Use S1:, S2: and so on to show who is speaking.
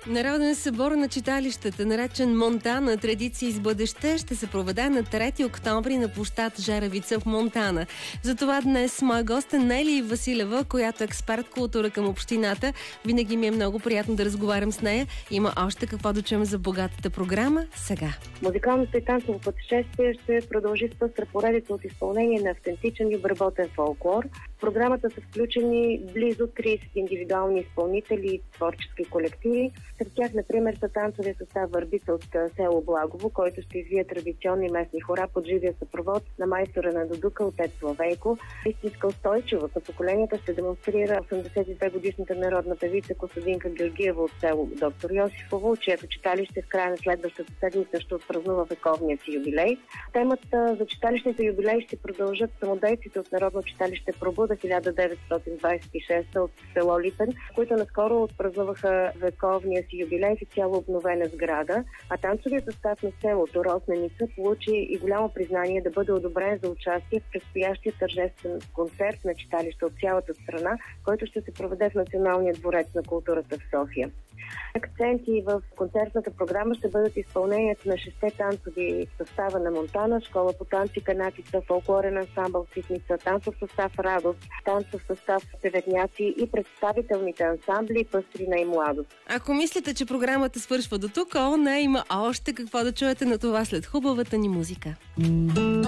S1: Народен събор на читалищата, наречен Монтана, традиции с бъдеще, ще се проведе на 3 октомври на площад Жаравица в Монтана. Затова днес моя гост е Нели Василева, която е експерт култура към общината. Винаги ми е много приятно да разговарям с нея. Има още какво да чуем за богатата програма сега.
S2: Музикалното и танцово пътешествие ще продължи с пъстра поредица от изпълнение на автентичен и обработен фолклор. В програмата са включени близо 30 индивидуални изпълнители и творчески колективи. Сред тях, например, са танцовия състав Върбица от село Благово, който ще извие традиционни местни хора под живия съпровод на майстора на дудука отец Славейко. Истинска устойчивост на поколенията ще демонстрира 82-годишната народна певица Костадинка Георгиева от село Доктор Йосифово, чието читалище в края на следващата седмица ще отпразнува вековния си юбилей. Темата за читалищните юбилеи ще продължат самодейците от Народно читалище Пробуда 1926 от село Липен, които наскоро отпразнуваха вековния си юбилей в цяло обновена сграда, а танцовият състав на селото Росненица получи и голямо признание да бъде одобрен за участие в предстоящия тържествен концерт на читалища от цялата страна, който ще се проведе в Националния дворец на културата в София. Акценти в концертната програма ще бъдат изпълнението на 6 танцови състава на Монтана, школа по танци Канатица, фолклорен ансамбъл Ситница, танцов състав Радост, танцов състав Цеветняци и представителните ансамбли Пъстрина и Младост.
S1: Ако мислите, че програмата свършва до тук, не, има още какво да чуете на това след хубавата ни музика.